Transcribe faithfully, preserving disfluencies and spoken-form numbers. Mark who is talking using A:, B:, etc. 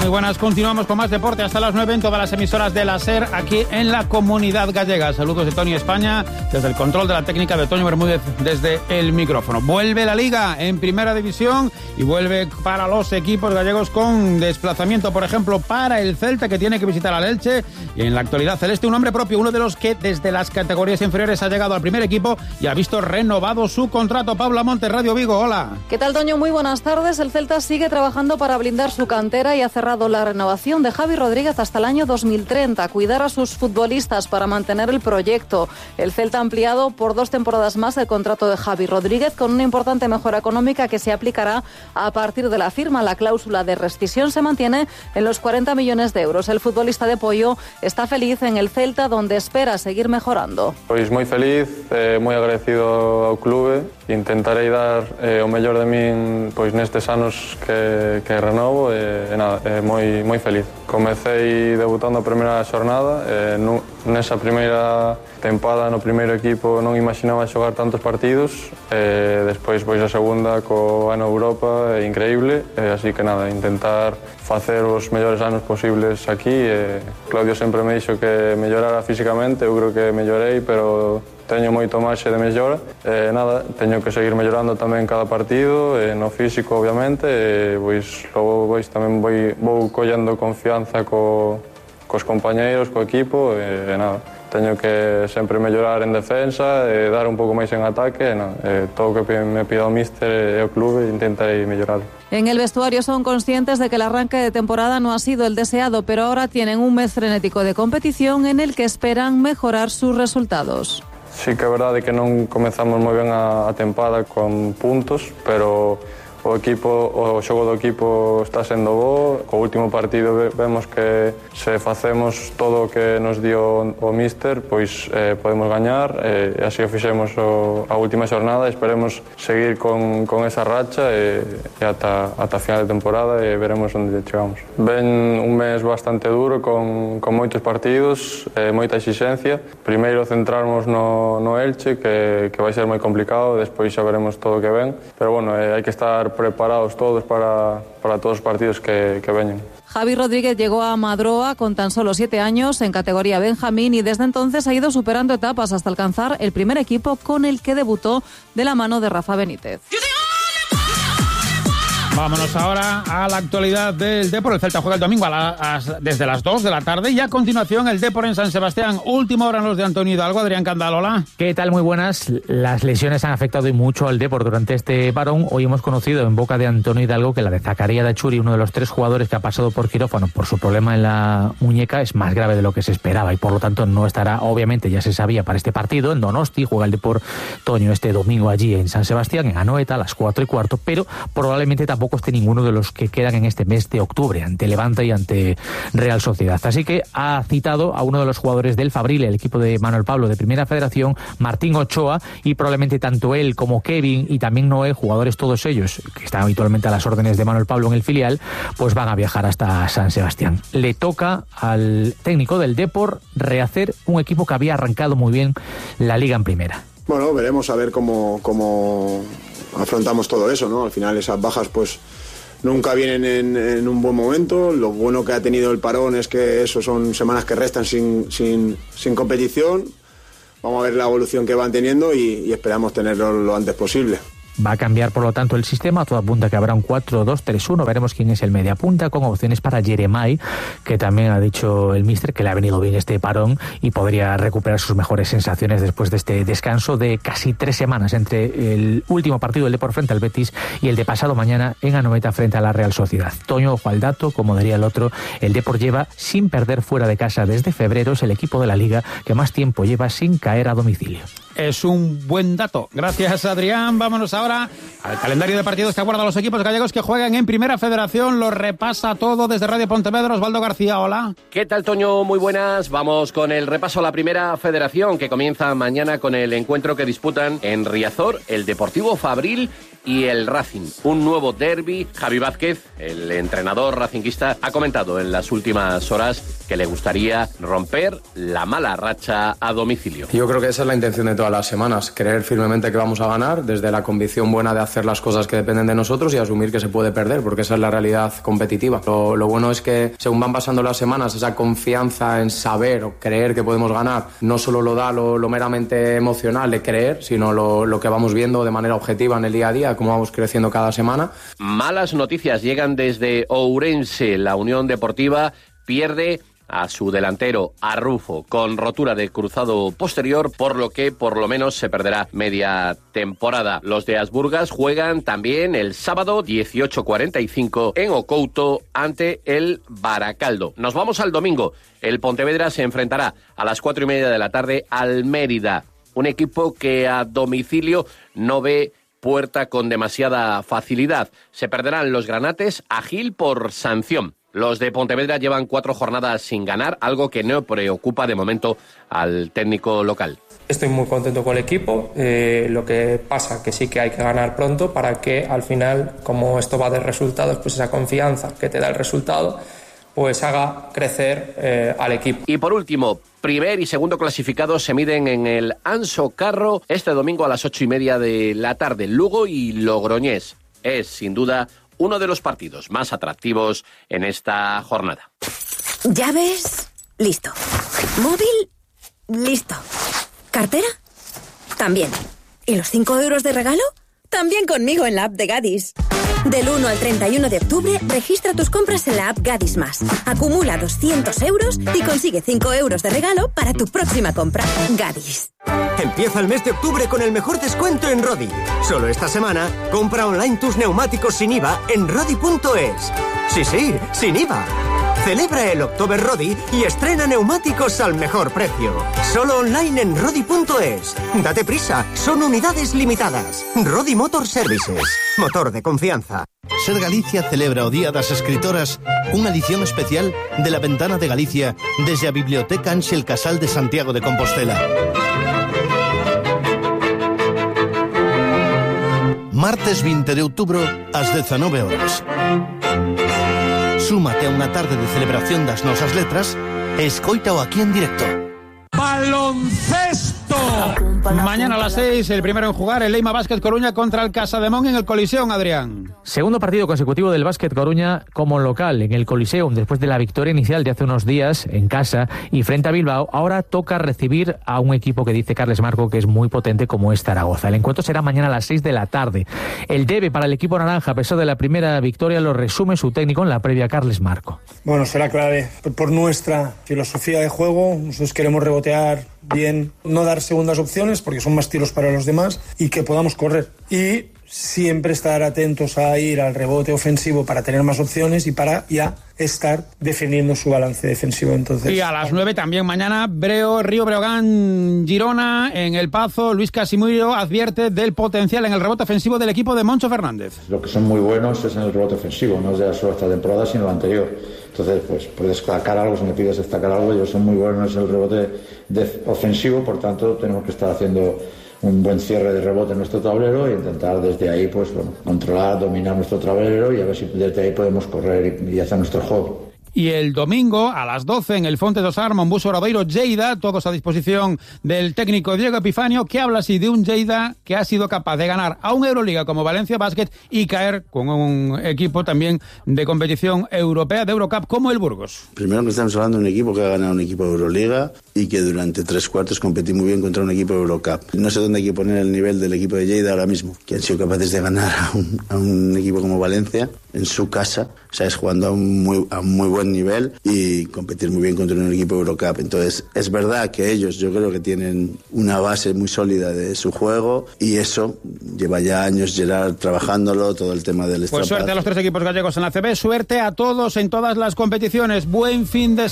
A: Muy buenas, continuamos con más deporte hasta las nueve en todas las emisoras de la SER aquí en la Comunidad Gallega. Saludos de Tony España desde el control de la técnica, de Toño Bermúdez desde el micrófono. Vuelve la Liga en Primera División y vuelve para los equipos gallegos con desplazamiento, por ejemplo, para el Celta, que tiene que visitar al Elche, y en la actualidad celeste un hombre propio, uno de los que desde las categorías inferiores ha llegado al primer equipo y ha visto renovado su contrato. Paula Montes, Radio Vigo, hola.
B: ¿Qué tal, Toño? Muy buenas tardes. El Celta sigue trabajando para blindar su cantera y ha cerrado la renovación de Javi Rodríguez hasta el año dos mil treinta. Cuidar a sus futbolistas para mantener el proyecto. El Celta ha ampliado por dos temporadas más el contrato de Javi Rodríguez con una importante mejora económica que se aplicará a partir de la firma. La cláusula de rescisión se mantiene en los cuarenta millones de euros. El futbolista de Pollo está feliz en el Celta, donde espera seguir mejorando.
C: Pois moi feliz, eh, moi agradecido ao clube. Intentarei dar eh, o mellor de min pois nestes anos que, que renovo e, e nada, eh, moi, moi feliz. Comecei debutando a primeira xornada, eh, nu, nesa primeira tempada no primeiro equipo non imaginaba xogar tantos partidos, e despois pois a segunda co ano Europa é increíble, e así que nada, intentar facer os mellores anos posibles aquí. E Claudio sempre me dixo que mellorara físicamente, eu creo que mellorei, pero teño moito marxe de mellora, e nada, teño que seguir mellorando tamén cada partido, e no físico obviamente, e pois logo pois tamén vou, vou collendo confianza co, cos compañeiros, co equipo, e, e nada, teño que sempre mellorar en defensa e dar un pouco máis en ataque, e nada, e todo o que me pida o míster e o clube intentarei mellorar.
B: En el vestuario son conscientes de que el arranque de temporada no ha sido el deseado, pero ahora tienen un mes frenético de competición en el que esperan mejorar sus resultados.
C: Sí que é verdade que non comezamos moi ben a, a tempada con puntos, pero o equipo, o xogo do equipo está sendo bo. Co último partido vemos que se facemos todo o que nos dio o míster, pois eh, podemos gañar, e eh, así o fixemos o, a última xornada. Esperemos seguir con, con esa racha e, e ata, ata final de temporada, e veremos onde chegamos. Ven un mes bastante duro con, con moitos partidos, eh, moita exigencia. Primeiro centrarnos no, no Elche, que, que vai ser moi complicado, despois xa veremos todo o que ven, pero bueno, eh, hai que estar preparados todos para, para todos los partidos que, que veñen.
B: Javi Rodríguez llegó a Madroa con tan solo siete años en categoría Benjamín y desde entonces ha ido superando etapas hasta alcanzar el primer equipo con el que debutó de la mano de Rafa Benítez.
A: Vámonos ahora a la actualidad del Depor. El Celta juega el domingo a la, a, desde las dos de la tarde y a continuación el Depor en San Sebastián. Última hora en los de Antonio Hidalgo. Adrián Candal, hola.
D: ¿Qué tal? Muy buenas. Las lesiones han afectado y mucho al Depor durante este parón. Hoy hemos conocido en boca de Antonio Hidalgo que la de Zacarías Dachuri, uno de los tres jugadores que ha pasado por quirófano por su problema en la muñeca, es más grave de lo que se esperaba y por lo tanto no estará, obviamente ya se sabía, para este partido. En Donosti juega el Depor, Toño, este domingo allí en San Sebastián, en Anoeta, a las cuatro y cuarto, pero probablemente tampoco Tampoco esté ninguno de los que quedan en este mes de octubre, ante Levante y ante Real Sociedad. Así que ha citado a uno de los jugadores del Fabril, el equipo de Manuel Pablo de Primera Federación, Martín Ochoa, y probablemente tanto él como Kevin y también Noé, jugadores todos ellos, que están habitualmente a las órdenes de Manuel Pablo en el filial, pues van a viajar hasta San Sebastián. Le toca al técnico del Depor rehacer un equipo que había arrancado muy bien la Liga en Primera.
E: Bueno, veremos a ver cómo, cómo afrontamos todo eso, ¿no? Al final esas bajas pues nunca vienen en, en un buen momento. Lo bueno que ha tenido el parón es que eso son semanas que restan sin, sin, sin competición. Vamos a ver la evolución que van teniendo y, y esperamos tenerlo lo antes posible.
D: Va a cambiar, por lo tanto, el sistema. Todo apunta que habrá un cuatro dos tres uno. Veremos quién es el mediapunta, con opciones para Jeremai, que también ha dicho el míster que le ha venido bien este parón y podría recuperar sus mejores sensaciones después de este descanso de casi tres semanas entre el último partido del Depor frente al Betis y el de pasado mañana en Anoeta frente a la Real Sociedad. Toño, ojo al dato, como diría el otro, el Depor lleva sin perder fuera de casa desde febrero. Es el equipo de la Liga que más tiempo lleva sin caer a domicilio.
A: Es un buen dato. Gracias, Adrián. Vámonos ahora al calendario de partidos que aguarda a los equipos gallegos que juegan en Primera Federación. Lo repasa todo desde Radio Pontevedra. Osvaldo García, hola.
F: ¿Qué tal, Toño? Muy buenas. Vamos con el repaso a la Primera Federación, que comienza mañana con el encuentro que disputan en Riazor el Deportivo Fabril y el Racing. Un nuevo derbi. Javi Vázquez, el entrenador racinguista, ha comentado en las últimas horas que le gustaría romper la mala racha a domicilio.
G: Yo creo que esa es la intención de todas las semanas, creer firmemente que vamos a ganar, desde la convicción buena de hacer las cosas que dependen de nosotros y asumir que se puede perder, porque esa es la realidad competitiva. Lo, lo bueno es que según van pasando las semanas, esa confianza en saber o creer que podemos ganar, no solo lo da lo, lo meramente emocional de creer, sino lo, lo que vamos viendo de manera objetiva en el día a día, cómo vamos creciendo cada semana.
F: Malas noticias llegan desde Ourense. La Unión Deportiva pierde a su delantero Arrufo con rotura de cruzado posterior, por lo que por lo menos se perderá media temporada. Los de Asburgas juegan también el sábado dieciocho cuarenta y cinco en Ocouto ante el Baracaldo. Nos vamos al domingo. El Pontevedra se enfrentará a las cuatro y media de la tarde al Mérida, un equipo que a domicilio no ve puerta con demasiada facilidad. Se perderán los granates a Gil por sanción. Los de Pontevedra llevan cuatro jornadas sin ganar, algo que no preocupa de momento al técnico local.
H: Estoy muy contento con el equipo, eh, lo que pasa que sí que hay que ganar pronto para que al final, como esto va de resultados, pues esa confianza que te da el resultado, pues haga crecer eh, al equipo.
F: Y por último, primer y segundo clasificados se miden en el Anso Carro este domingo a las ocho y media de la tarde. Lugo y Logroñés es, sin duda, uno de los partidos más atractivos en esta jornada.
I: ¿Llaves? Listo. ¿Móvil? Listo. ¿Cartera? También. ¿Y los cinco euros de regalo? También conmigo en la app de Gadis. Del uno al treinta y uno de octubre, registra tus compras en la app Gadis Más. Acumula doscientos euros y consigue cinco euros de regalo para tu próxima compra. Gadis.
J: Empieza el mes de octubre con el mejor descuento en Rodi. Solo esta semana, compra online tus neumáticos sin I V A en rodi punto es. Sí, sí, sin I V A. Celebra el October Rodi y estrena neumáticos al mejor precio. Solo online en rodi punto es. Date prisa, son unidades limitadas. Rodi Motor Services, motor de confianza.
K: Ser Galicia celebra o Día das Escritoras unha edición especial de La Ventana de Galicia desde a Biblioteca Ángel Casal de Santiago de Compostela. Martes veinte de outubro ás dezanove horas. Súmate a unha tarde de celebración das nosas letras e escoítao aquí en directo.
A: ¡Baloncesto! Mañana a las seis, el primero en jugar, el Leima Básquet Coruña contra el Casademón en el Coliseum, Adrián.
D: Segundo partido consecutivo del Básquet Coruña como local en el Coliseum, después de la victoria inicial de hace unos días en casa y frente a Bilbao. Ahora toca recibir a un equipo que dice Carles Marco que es muy potente, como es Zaragoza. El encuentro será mañana a las seis de la tarde. El debe para el equipo naranja, a pesar de la primera victoria, lo resume su técnico en la previa, Carles Marco.
L: Bueno, será clave por nuestra filosofía de juego. Nosotros queremos rebotear bien, no dar segundas opciones porque son más tiros para los demás y que podamos correr. Y siempre estar atentos a ir al rebote ofensivo para tener más opciones y para ya estar defendiendo su balance defensivo. Entonces,
A: y a las nueve también mañana, Breo, Río Breogán, Girona, en El Pazo. Luis Casimiro advierte del potencial en el rebote ofensivo del equipo de Moncho Fernández.
M: Lo que son muy buenos es en el rebote ofensivo, no es de solo esta temporada, sino la anterior. Entonces, pues, por destacar algo, si me pides destacar algo, ellos son muy buenos en el rebote de ofensivo, por tanto, tenemos que estar haciendo un buen cierre de rebote en nuestro tablero y intentar desde ahí, pues bueno, controlar, dominar nuestro tablero y a ver si desde ahí podemos correr y, y hacer nuestro juego.
A: Y el domingo a las doce en el Fonte dos Armas, Monbuso Oradoiro, Lleida, todos a disposición del técnico Diego Epifanio, que habla así de un Lleida que ha sido capaz de ganar a un Euroliga como Valencia Basket y caer con un equipo también de competición europea, de Eurocup, como el Burgos.
N: Primero que estamos hablando de un equipo que ha ganado un equipo de Euroliga y que durante tres cuartos competí muy bien contra un equipo de Eurocup. No sé dónde hay que poner el nivel del equipo de Lleida ahora mismo, que han sido capaces de ganar a un, a un equipo como Valencia en su casa, o sea, es jugando a un muy, a un muy buen nivel y competir muy bien contra un equipo Eurocup. Entonces, es verdad que ellos, yo creo que tienen una base muy sólida de su juego y eso lleva ya años Gerard trabajándolo, todo el tema del
A: Pues suerte a los tres equipos gallegos en la A C B, suerte a todos en todas las competiciones. Buen fin de semana.